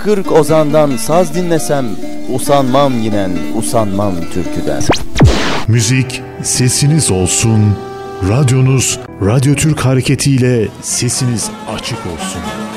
40 ozandan saz dinlesem, usanmam yinen, usanmam türküden. Müzik sesiniz olsun. Radyonuz Radyo Türk hareketiyle sesiniz açık olsun.